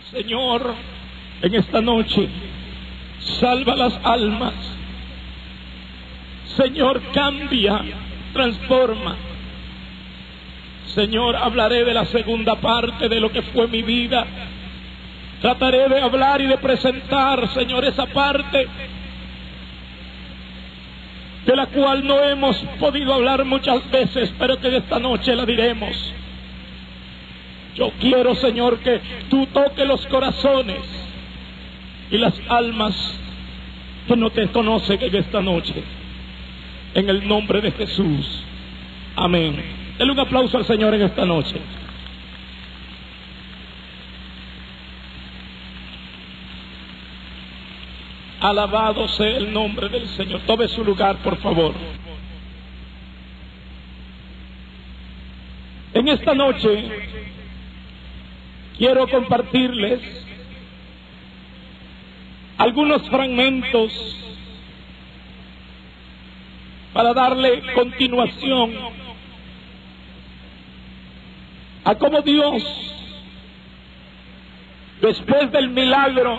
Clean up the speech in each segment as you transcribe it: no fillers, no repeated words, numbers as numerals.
Señor, en esta noche, salva las almas. Señor, cambia, transforma. Señor, hablaré de la segunda parte de lo que fue mi vida. Trataré de hablar y de presentar, Señor, esa parte de la cual no hemos podido hablar muchas veces, pero que esta noche la diremos. Yo quiero, Señor, que tú toques los corazones y las almas que no te conocen en esta noche. En el nombre de Jesús. Amén. Denle un aplauso al Señor en esta noche. Alabado sea el nombre del Señor. Tome su lugar, por favor. En esta noche quiero compartirles algunos fragmentos para darle continuación a cómo Dios, después del milagro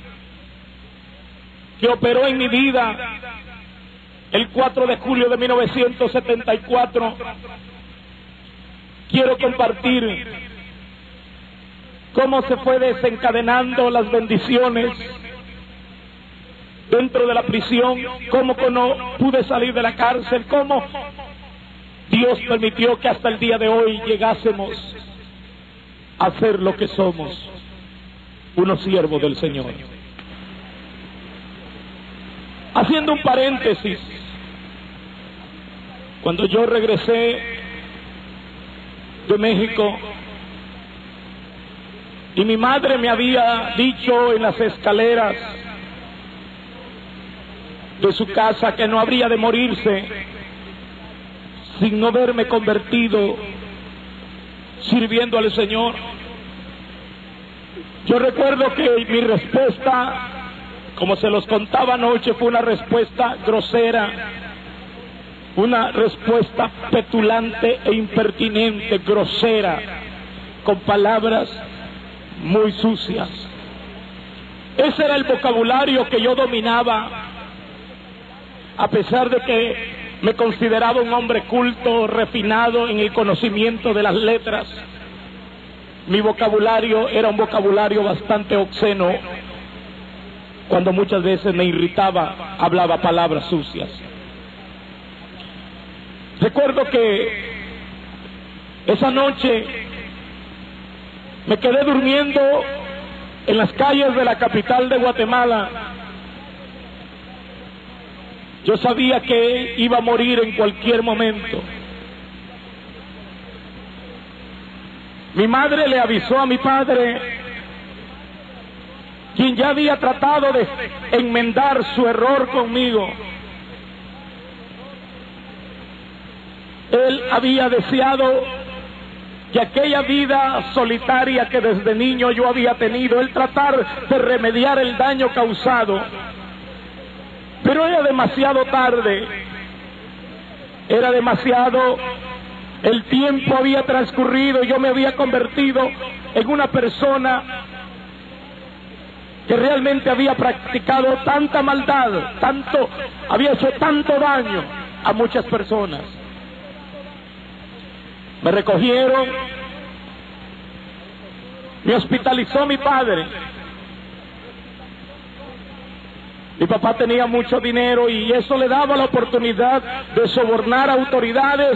que operó en mi vida el 4 de julio de 1974, quiero compartir cómo se fue desencadenando las bendiciones dentro de la prisión, cómo no pude salir de la cárcel, cómo Dios permitió que hasta el día de hoy llegásemos a ser lo que somos, unos siervos del Señor. Haciendo un paréntesis, cuando yo regresé de México y mi madre me había dicho en las escaleras de su casa que no habría de morirse sin no verme convertido sirviendo al Señor, yo recuerdo que mi respuesta, como se los contaba anoche, fue una respuesta grosera, una respuesta petulante e impertinente, grosera, con palabras muy sucias. Ese era el vocabulario que yo dominaba, a pesar de que me consideraba un hombre culto, refinado en el conocimiento de las letras. Mi vocabulario era un vocabulario bastante obsceno. Cuando muchas veces me irritaba, hablaba palabras sucias. Recuerdo que esa noche me quedé durmiendo en las calles de la capital de Guatemala. Yo sabía que iba a morir en cualquier momento. Mi madre le avisó a mi padre, quien ya había tratado de enmendar su error conmigo. Él había deseado que aquella vida solitaria que desde niño yo había tenido, él tratar de remediar el daño causado. Pero era demasiado tarde, era demasiado, el tiempo había transcurrido y yo me había convertido en una persona que realmente había practicado tanta maldad, había hecho tanto daño a muchas personas. Me recogieron, me hospitalizó mi padre. Mi papá tenía mucho dinero y eso le daba la oportunidad de sobornar a autoridades.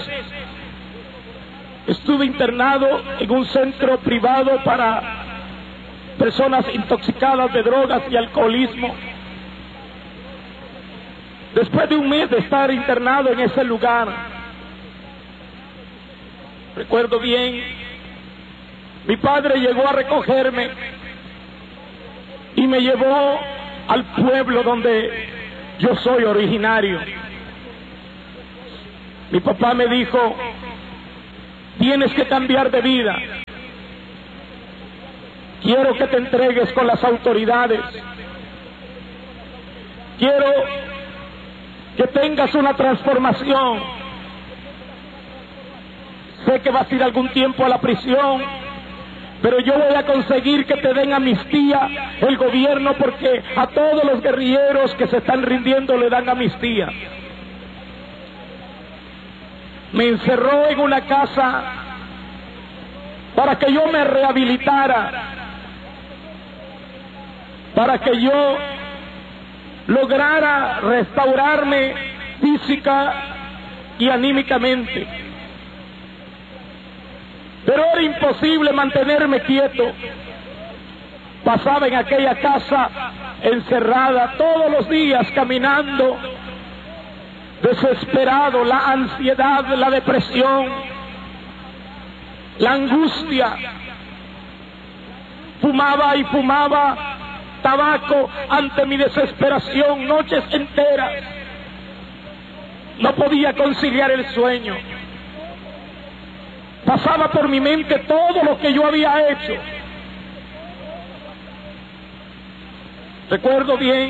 Estuve internado en un centro privado para personas intoxicadas de drogas y alcoholismo. Después de un mes de estar internado en ese lugar, recuerdo bien, mi padre llegó a recogerme y me llevó al pueblo donde yo soy originario. Mi papá me dijo, tienes que cambiar de vida. Quiero que te entregues con las autoridades. Quiero que tengas una transformación. Sé que vas a ir algún tiempo a la prisión, pero yo voy a conseguir que te den amnistía el gobierno, porque a todos los guerrilleros que se están rindiendo le dan amnistía. Me encerró en una casa para que yo me rehabilitara, para que yo lograra restaurarme física y anímicamente. Pero era imposible mantenerme quieto. Pasaba en aquella casa encerrada todos los días, caminando, desesperado, la ansiedad, la depresión, la angustia. Fumaba y fumaba tabaco ante mi desesperación, noches enteras. No podía conciliar el sueño. Pasaba por mi mente todo lo que yo había hecho. Recuerdo bien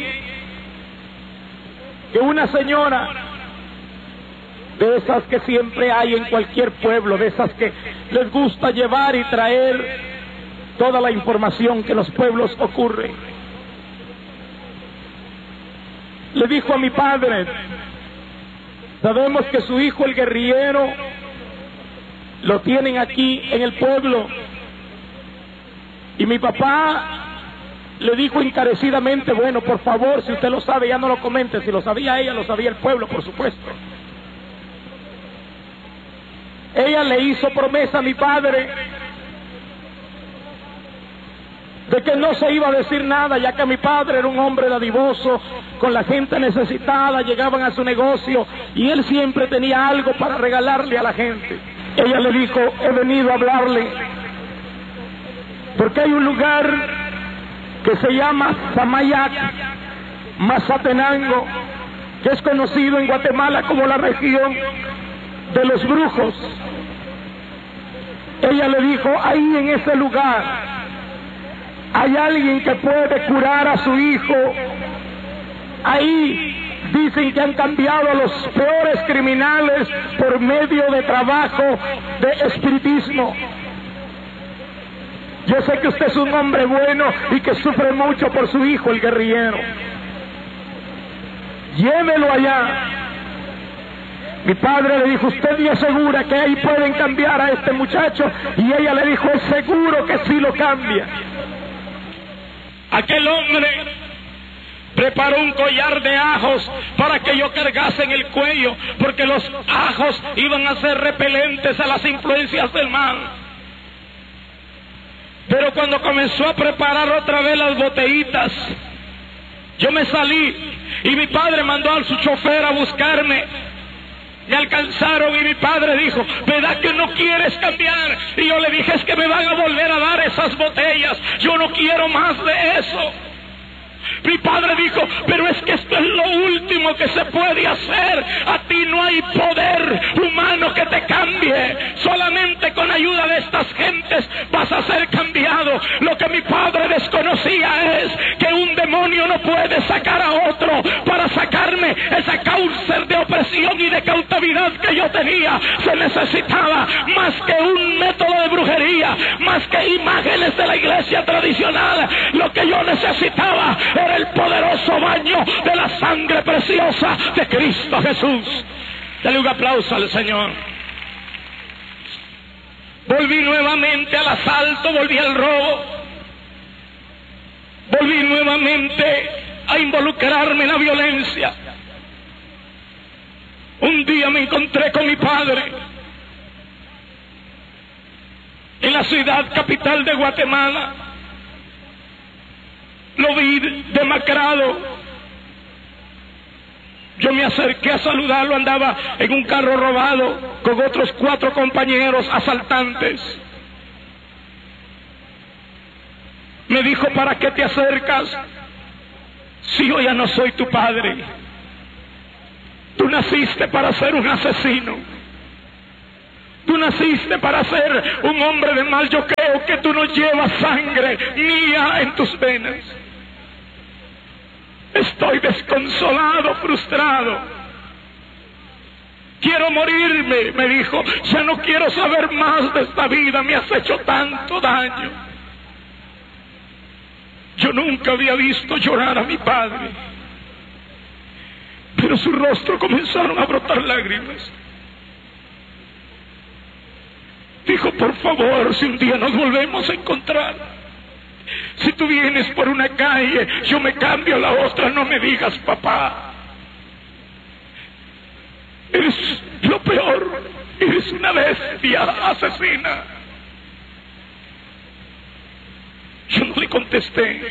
que una señora, de esas que siempre hay en cualquier pueblo, de esas que les gusta llevar y traer toda la información que en los pueblos ocurre, le dijo a mi padre: sabemos que su hijo el guerrillero lo tienen aquí en el pueblo. Y mi papá le dijo encarecidamente: bueno, por favor, si usted lo sabe, ya no lo comente. Si lo sabía ella, lo sabía el pueblo, por supuesto. Ella le hizo promesa a mi padre de que no se iba a decir nada, ya que mi padre era un hombre dadivoso con la gente necesitada. Llegaban a su negocio y él siempre tenía algo para regalarle a la gente. Ella le dijo: he venido a hablarle porque hay un lugar que se llama Samayac, Mazatenango, que es conocido en Guatemala como la región de los brujos. Ella le dijo: ahí en ese lugar hay alguien que puede curar a su hijo. Ahí dicen que han cambiado a los peores criminales por medio de trabajo de espiritismo. Yo sé que usted es un hombre bueno y que sufre mucho por su hijo el guerrillero. Llévelo allá. Mi padre le dijo: ¿usted me asegura que ahí pueden cambiar a este muchacho? Y ella le dijo: es seguro que sí lo cambia. Aquel hombre preparó un collar de ajos para que yo cargase en el cuello, porque los ajos iban a ser repelentes a las influencias del mal. Pero cuando comenzó a preparar otra vez las botellitas, yo me salí y mi padre mandó a su chofer a buscarme. Me alcanzaron y mi padre dijo: ¿verdad que no quieres cambiar? Y yo le dije: es que me van a volver a dar esas botellas, yo no quiero más de eso. Mi padre dijo: pero es que esto es lo último que se puede hacer. A ti no hay poder humano que te cambie. Solamente con ayuda de estas gentes vas a ser cambiado. Lo que mi padre desconocía es que un demonio no puede sacar a otro. Para sacarme esa cárcel de opresión y de cautividad que yo tenía, se necesitaba más que un método de brujería, más que imágenes de la iglesia tradicional. Lo que yo necesitaba era el poderoso baño de la sangre preciosa de Cristo Jesús. Dale un aplauso al Señor. Volví nuevamente al asalto, volví al robo, volví nuevamente a involucrarme en la violencia. Un día me encontré con mi padre en la ciudad capital de Guatemala. Lo vi demacrado. Yo me acerqué a saludarlo. Andaba en un carro robado con otros 4 compañeros asaltantes. Me dijo: ¿para qué te acercas si yo ya no soy tu padre? Tú naciste para ser un asesino. Tú naciste para ser un hombre de mal. Yo creo que tú no llevas sangre mía en tus venas. Estoy desconsolado, frustrado. Quiero morirme, me dijo. Ya no quiero saber más de esta vida. Me has hecho tanto daño. Yo nunca había visto llorar a mi padre, pero su rostro comenzaron a brotar lágrimas. Dijo: por favor, si un día nos volvemos a encontrar, si tú vienes por una calle, yo me cambio a la otra, no me digas papá. Eres lo peor, eres una bestia asesina. Yo no le contesté.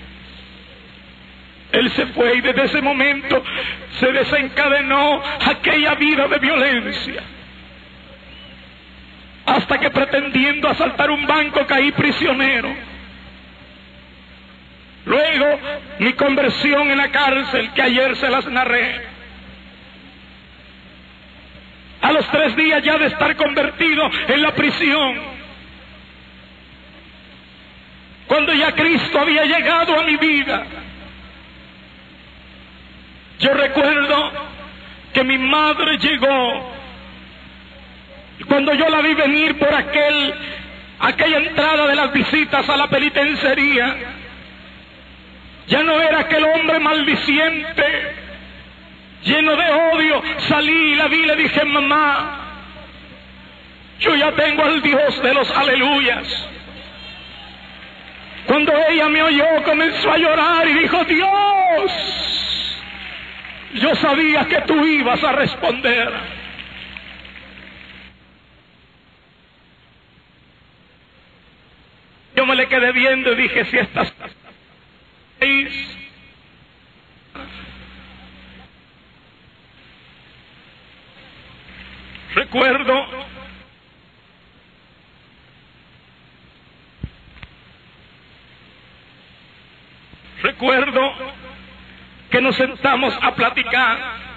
Él se fue y desde ese momento se desencadenó aquella vida de violencia, hasta que, pretendiendo asaltar un banco, caí prisionero. Luego mi conversión en la cárcel, que ayer se las narré. A los 3 días ya de estar convertido en la prisión, cuando ya Cristo había llegado a mi vida, yo recuerdo que mi madre llegó. Cuando yo la vi venir por aquella entrada de las visitas a la penitenciaría, ya no era aquel hombre maldiciente, lleno de odio. Salí y la vi y le dije: mamá, yo ya tengo al Dios de los aleluyas. Cuando ella me oyó, comenzó a llorar y dijo: Dios, yo sabía que tú ibas a responder. Yo me le quedé viendo y dije: si estas recuerdo que nos sentamos a platicar.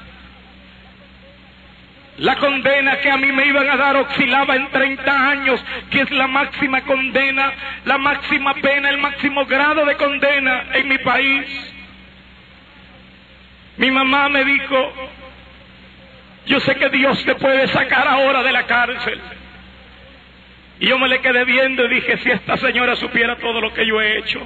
La condena que a mí me iban a dar oscilaba en 30 años, que es la máxima condena, la máxima pena, el máximo grado de condena en mi país. Mi mamá me dijo: yo sé que Dios te puede sacar ahora de la cárcel. Y yo me le quedé viendo y dije: si esta señora supiera todo lo que yo he hecho.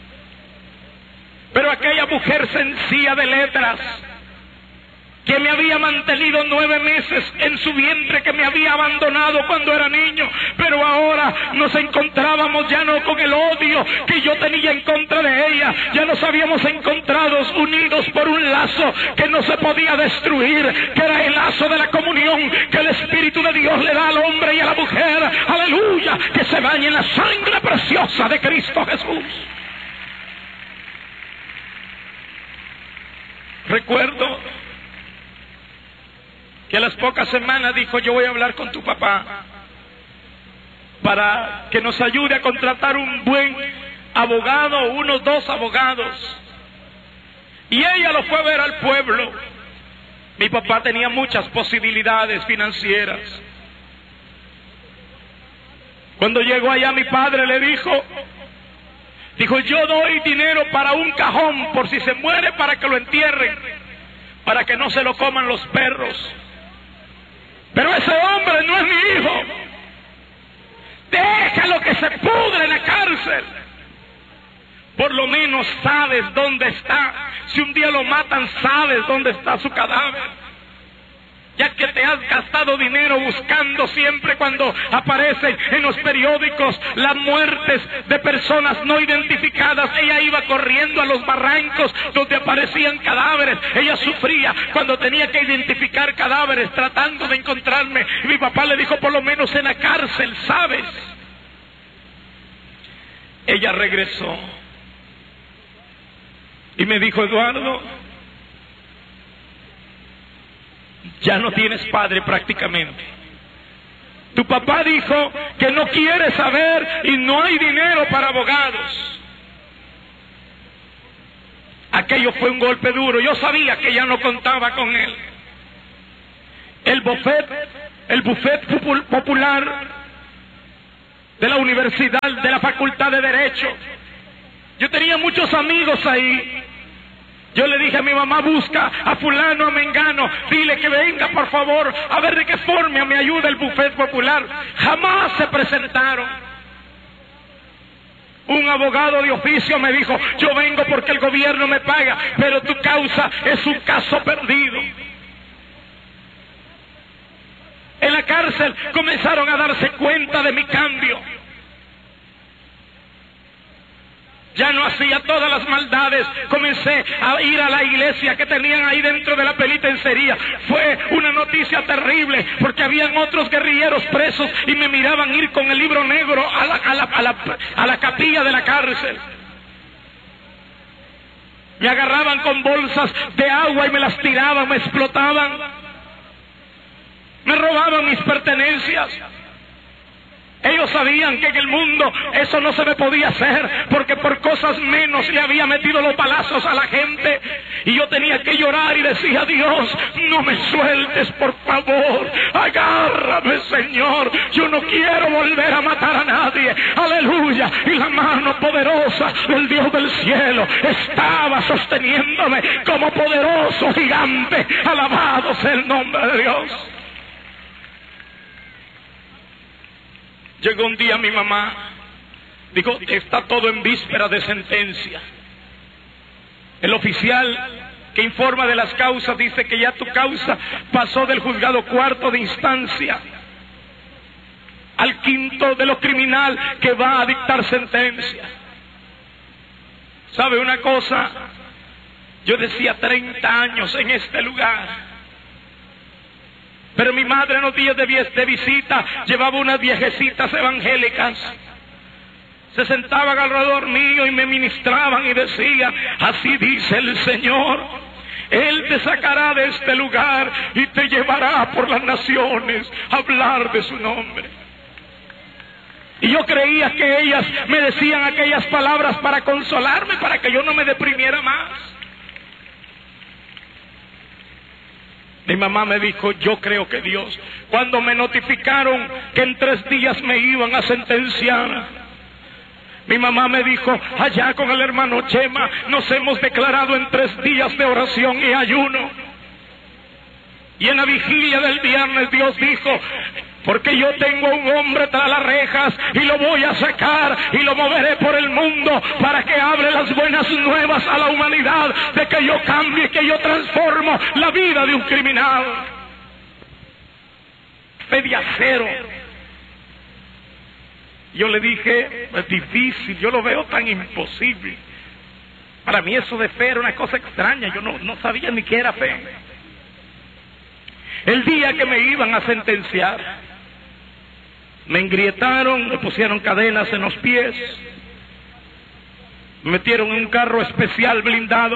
Pero aquella mujer sencilla de letras, que me había mantenido 9 meses en su vientre, que me había abandonado cuando era niño, pero ahora nos encontrábamos ya no con el odio que yo tenía en contra de ella, ya nos habíamos encontrado unidos por un lazo que no se podía destruir, que era el lazo de la comunión que el Espíritu de Dios le da al hombre y a la mujer, aleluya, que se bañe en la sangre preciosa de Cristo Jesús. Recuerdo que a las pocas semanas dijo: yo voy a hablar con tu papá para que nos ayude a contratar un buen abogado, unos 2 abogados. Y ella lo fue a ver al pueblo. Mi papá tenía muchas posibilidades financieras. Cuando llegó allá, mi padre le dijo: yo doy dinero para un cajón por si se muere, para que lo entierren, para que no se lo coman los perros. Pero ese hombre no es mi hijo. Déjalo que se pudre en la cárcel. Por lo menos sabes dónde está. Si un día lo matan, sabes dónde está su cadáver. Ya que te has gastado dinero buscando siempre, cuando aparecen en los periódicos las muertes de personas no identificadas, ella iba corriendo a los barrancos donde aparecían cadáveres. Ella sufría cuando tenía que identificar cadáveres, tratando de encontrarme. Y mi papá le dijo: por lo menos en la cárcel sabes. Ella regresó y me dijo: Eduardo, ya no tienes padre prácticamente. Tu papá dijo que no quiere saber y no hay dinero para abogados. Aquello fue un golpe duro. Yo sabía que ya no contaba con él. El buffet popular de la universidad, de la Facultad de Derecho. Yo tenía muchos amigos ahí. Yo le dije a mi mamá: busca a fulano, a mengano, dile que venga por favor, a ver de qué forma me ayuda el buffet popular. Jamás se presentaron. Un abogado de oficio me dijo: yo vengo porque el gobierno me paga, pero tu causa es un caso perdido. En la cárcel comenzaron a darse cuenta de mi cambio. Ya no hacía todas las maldades. Comencé a ir a la iglesia que tenían ahí dentro de la penitenciaría. Fue una noticia terrible, porque habían otros guerrilleros presos y me miraban ir con el libro negro a la capilla de la cárcel. Me agarraban con bolsas de agua y me las tiraban, me explotaban. Me robaban mis pertenencias. Ellos sabían que en el mundo eso no se me podía hacer, porque por cosas menos le había metido los balazos a la gente. Y yo tenía que llorar y decía: Dios, no me sueltes, por favor, agárrame, Señor, yo no quiero volver a matar a nadie. Aleluya. Y la mano poderosa del Dios del cielo estaba sosteniéndome como poderoso gigante. Alabado sea el nombre de Dios. Llegó un día mi mamá, dijo: está todo en víspera de sentencia. El oficial que informa de las causas dice que ya tu causa pasó del juzgado cuarto de instancia al quinto de lo criminal, que va a dictar sentencia. ¿Sabe una cosa? Yo decía 30 años en este lugar. Pero mi madre en los días de visita llevaba unas viejecitas evangélicas. Se sentaban alrededor mío y me ministraban y decía: así dice el Señor, Él te sacará de este lugar y te llevará por las naciones a hablar de su nombre. Y yo creía que ellas me decían aquellas palabras para consolarme, para que yo no me deprimiera más. Mi mamá me dijo: yo creo que Dios. Cuando me notificaron que en 3 días me iban a sentenciar, mi mamá me dijo: allá con el hermano Chema nos hemos declarado en 3 días de oración y ayuno. Y en la vigilia del viernes Dios dijo: porque yo tengo un hombre tras las rejas y lo voy a sacar y lo moveré por el mundo para que hable las buenas nuevas a la humanidad de que yo cambie, que yo transformo la vida de un criminal. Fe de acero. Yo le dije: es difícil, yo lo veo tan imposible. Para mí eso de fe era una cosa extraña, yo no sabía ni qué era fe. El día que me iban a sentenciar, me engrietaron, me pusieron cadenas en los pies, me metieron en un carro especial blindado,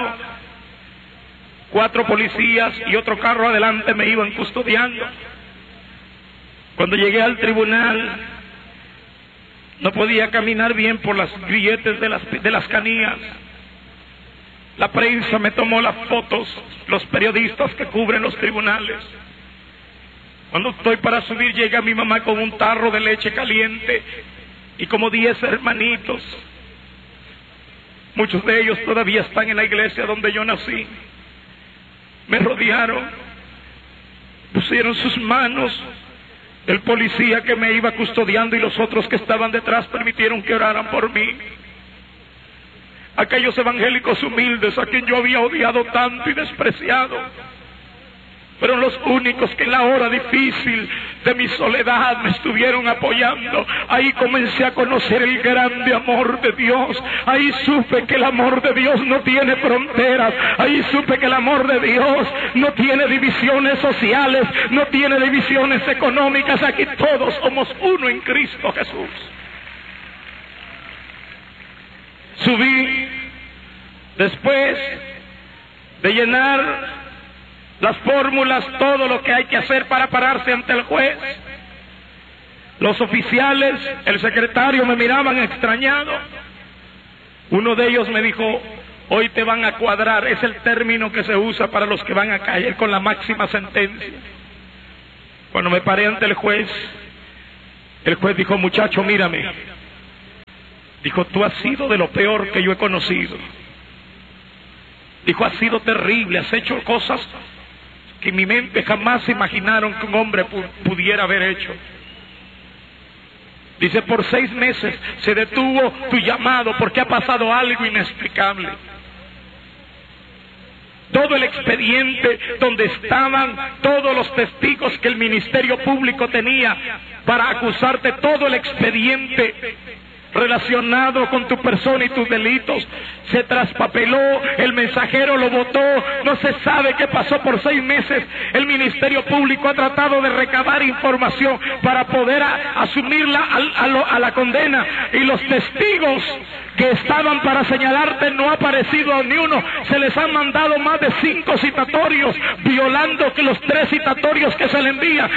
4 policías y otro carro adelante me iban custodiando. Cuando llegué al tribunal, no podía caminar bien por las grilletes de las canillas. La prensa me tomó las fotos, los periodistas que cubren los tribunales. Cuando estoy para subir, llega mi mamá con un tarro de leche caliente y como 10 hermanitos. Muchos de ellos todavía están en la iglesia donde yo nací. Me rodearon, pusieron sus manos. El policía que me iba custodiando y los otros que estaban detrás permitieron que oraran por mí. Aquellos evangélicos humildes a quien yo había odiado tanto y despreciado, fueron los únicos que en la hora difícil de mi soledad me estuvieron apoyando. Ahí comencé a conocer el grande amor de Dios. Ahí supe que el amor de Dios no tiene fronteras. Ahí supe que el amor de Dios no tiene divisiones sociales, no tiene divisiones económicas. Aquí todos somos uno en Cristo Jesús. Subí después de llenar las fórmulas, todo lo que hay que hacer para pararse ante el juez. Los oficiales, el secretario me miraban extrañados. Uno de ellos me dijo: hoy te van a cuadrar. Es el término que se usa para los que van a caer con la máxima sentencia. Cuando me paré ante el juez dijo: muchacho, mírame. Dijo: tú has sido de lo peor que yo he conocido. Dijo: has sido terrible, has hecho cosas que en mi mente jamás se imaginaron que un hombre pudiera haber hecho. Dice, por 6 meses se detuvo tu llamado porque ha pasado algo inexplicable. Todo el expediente donde estaban todos los testigos que el Ministerio Público tenía para acusarte, todo el expediente relacionado con tu persona y tus delitos, se traspapeló, el mensajero lo votó, no se sabe qué pasó por 6 meses. El Ministerio Público ha tratado de recabar información para poder asumirla a la condena, y los testigos que estaban para señalarte no ha aparecido ni uno. Se les han mandado más de 5 citatorios, violando que los 3 citatorios que se le envían.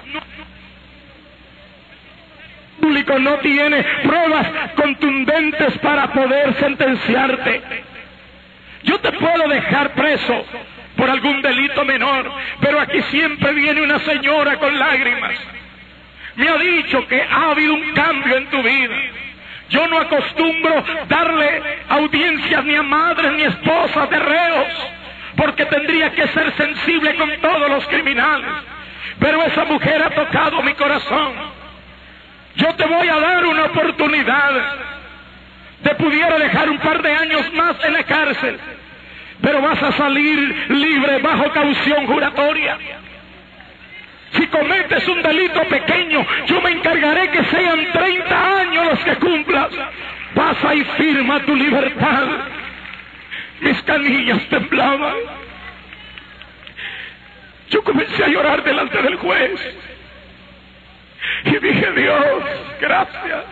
El público no tiene pruebas contundentes para poder sentenciarte. Yo te puedo dejar preso por algún delito menor, pero aquí siempre viene una señora con lágrimas. Me ha dicho que ha habido un cambio en tu vida. Yo no acostumbro darle audiencias ni a madres ni esposas de reos, porque tendría que ser sensible con todos los criminales. Pero esa mujer ha tocado mi corazón. Yo te voy a dar una oportunidad. Te pudiera dejar un par de años más en la cárcel, pero vas a salir libre bajo caución juratoria. Si cometes un delito pequeño, yo me encargaré que sean 30 años los que cumplas. Pasa y firma tu libertad. Mis canillas temblaban. Yo comencé a llorar delante del juez. Y dije, Dios, gracias.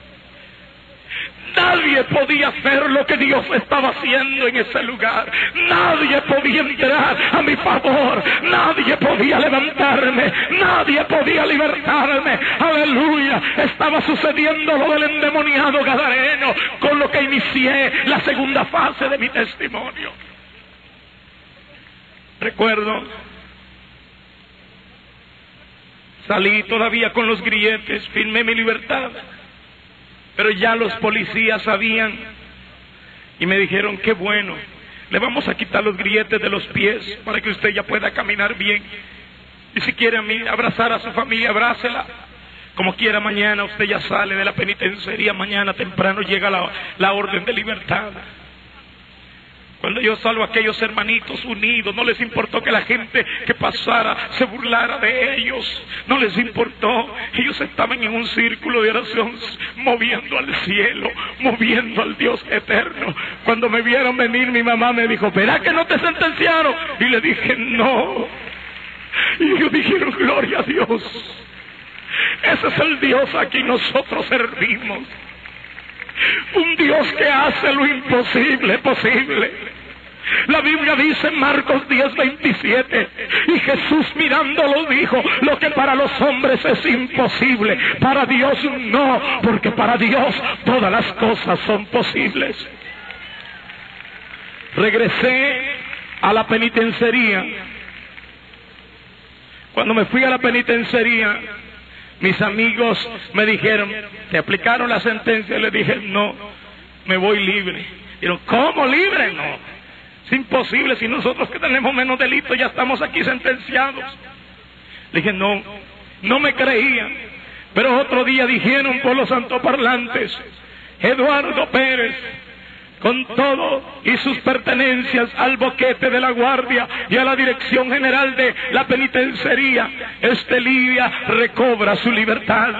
Nadie podía hacer lo que Dios estaba haciendo en ese lugar. Nadie podía entrar a mi favor. Nadie podía levantarme. Nadie podía libertarme. Aleluya. Estaba sucediendo lo del endemoniado gadareno, con lo que inicié la segunda fase de mi testimonio. Recuerdo, salí todavía con los grilletes, firmé mi libertad, pero ya los policías sabían y me dijeron, qué bueno, le vamos a quitar los grilletes de los pies para que usted ya pueda caminar bien. Y si quiere abrazar a su familia, abrácela. Como quiera, mañana usted ya sale de la penitenciaría, mañana temprano llega la orden de libertad. Cuando yo salvo a aquellos hermanitos unidos, no les importó que la gente que pasara se burlara de ellos, no les importó. Ellos estaban en un círculo de oración, moviendo al cielo, moviendo al Dios eterno. Cuando me vieron venir, mi mamá me dijo, ¿verá que no te sentenciaron? Y le dije, no. Y ellos dijeron, gloria a Dios. Ese es el Dios a quien nosotros servimos. Un Dios que hace lo imposible posible. La Biblia dice en Marcos 10:27, y Jesús mirándolo dijo, lo que para los hombres es imposible, para Dios no, porque para Dios todas las cosas son posibles. Regresé a la penitenciaría. Cuando me fui a la penitenciaría, mis amigos me dijeron, ¿te aplicaron la sentencia? Le dije, no, me voy libre. Dijeron, ¿cómo libre? No, es imposible, si nosotros que tenemos menos delitos ya estamos aquí sentenciados. Le dije, no me creían. Pero otro día dijeron por los santoparlantes, Eduardo Pérez, con todo y sus pertenencias al boquete de la guardia y a la dirección general de la penitenciaría, Lidia recobra su libertad.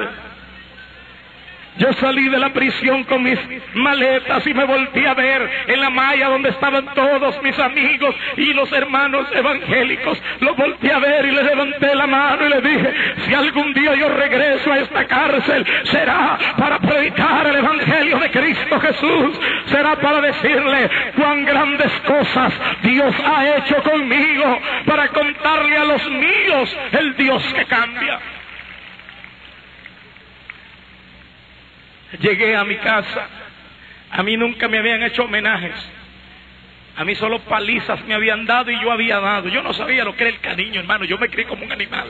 Yo salí de la prisión con mis maletas y me volví a ver en la malla donde estaban todos mis amigos y los hermanos evangélicos. Los volví a ver y les levanté la mano y les dije, si algún día yo regreso a esta cárcel, será para predicar el evangelio de Cristo Jesús. Será para decirle cuán grandes cosas Dios ha hecho conmigo, para contarle a los míos el Dios que cambia. Llegué a mi casa. A mí nunca me habían hecho homenajes. A mí solo palizas me habían dado y yo había dado. Yo no sabía lo que era el cariño, hermano. Yo me crié como un animal.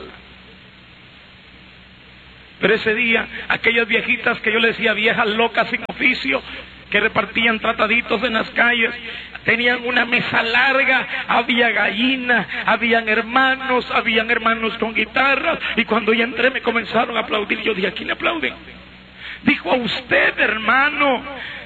Pero ese día, aquellas viejitas que yo le decía viejas locas sin oficio, que repartían trataditos en las calles, tenían una mesa larga, había gallinas, habían hermanos con guitarras, y cuando yo entré me comenzaron a aplaudir. Yo dije, ¿a quién le aplauden? Dijo: a usted, hermano,